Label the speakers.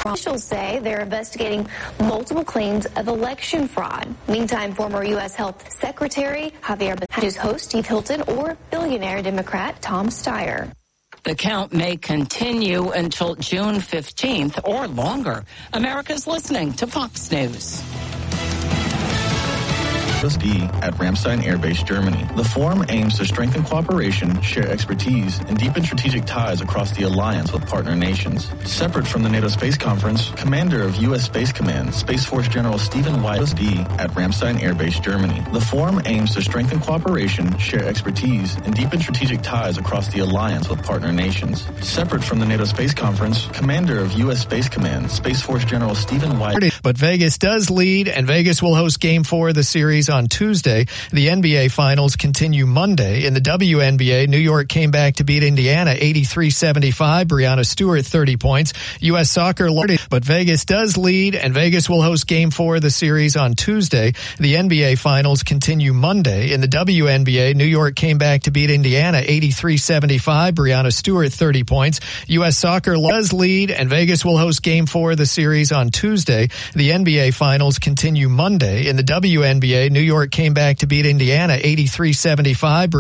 Speaker 1: Officials say they're investigating multiple claims of election fraud. Meantime, former U.S. Health Secretary Javier Becerra's host Steve Hilton or billionaire Democrat Tom Steyer.
Speaker 2: The count may continue until June 15th or longer. America's listening to Fox News.
Speaker 3: At Ramstein Air Base, Germany. The forum aims to strengthen cooperation, share expertise, and deepen strategic ties across the alliance with partner nations. Separate from the NATO Space Conference, Commander of U.S. Space Command, Space Force General Stephen White at Ramstein Air Base, Germany. The forum aims to strengthen cooperation, share expertise, and deepen strategic ties across the alliance with partner nations. Separate from the NATO Space Conference, Commander of U.S. Space Command, Space Force General Stephen White.
Speaker 4: But Vegas does lead, and Vegas will host Game 4 of the series on Tuesday. The NBA Finals continue Monday. In the WNBA, New York came back to beat Indiana 83-75. Breanna Stewart, 30 points. U.S. Soccer, but Vegas does lead, and Vegas will host Game 4 of the series on Tuesday. The NBA Finals continue Monday. In the WNBA, New York came back to beat Indiana 83-75. Breanna Stewart, 30 points. U.S. Soccer does lead, and Vegas will host Game 4 of the series on Tuesday. The NBA Finals continue Monday. In the WNBA, New York came back to beat Indiana 83-75.